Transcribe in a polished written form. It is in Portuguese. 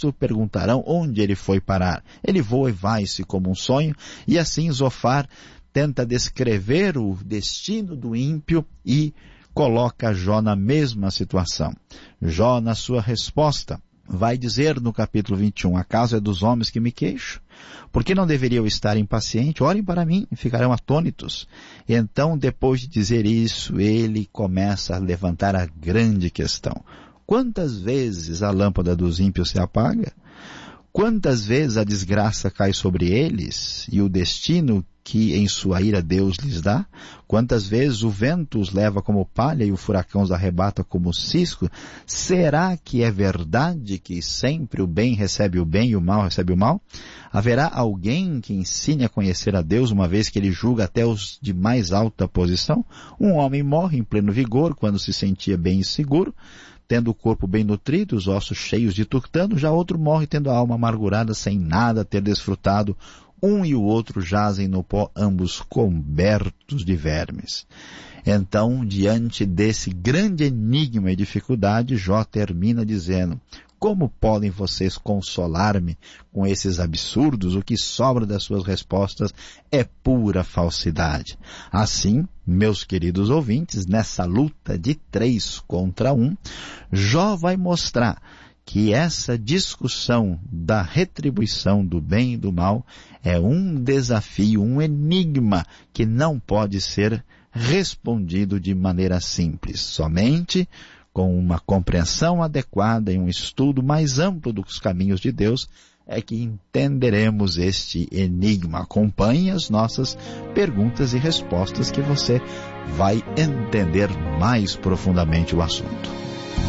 isso perguntarão onde ele foi parar. Ele voa e vai-se como um sonho, e assim Zofar tenta descrever o destino do ímpio e coloca Jó na mesma situação. Jó, na sua resposta, vai dizer no capítulo 21, acaso é dos homens que me queixo? Por que não deveria eu estar impaciente? Olhem para mim e ficarão atônitos. E então, depois de dizer isso, ele começa a levantar a grande questão. Quantas vezes a lâmpada dos ímpios se apaga? Quantas vezes a desgraça cai sobre eles e o destino que em sua ira Deus lhes dá? Quantas vezes o vento os leva como palha e o furacão os arrebata como cisco? Será que é verdade que sempre o bem recebe o bem e o mal recebe o mal? Haverá alguém que ensine a conhecer a Deus, uma vez que ele julga até os de mais alta posição? Um homem morre em pleno vigor quando se sentia bem e seguro, tendo o corpo bem nutrido, os ossos cheios de tuctano, já outro morre tendo a alma amargurada, sem nada ter desfrutado. Um e o outro jazem no pó, ambos cobertos de vermes. Então, diante desse grande enigma e dificuldade, Jó termina dizendo: como podem vocês consolar-me com esses absurdos? O que sobra das suas respostas é pura falsidade. Assim, meus queridos ouvintes, nessa luta de 3 contra 1, Jó vai mostrar que essa discussão da retribuição do bem e do mal é um desafio, um enigma que não pode ser respondido de maneira simples, somente com uma compreensão adequada e um estudo mais amplo dos caminhos de Deus é que entenderemos este enigma. Acompanhe as nossas perguntas e respostas que você vai entender mais profundamente o assunto.